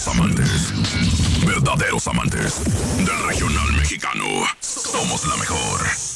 verdaderos amantes del regional mexicano. Somos la mejor.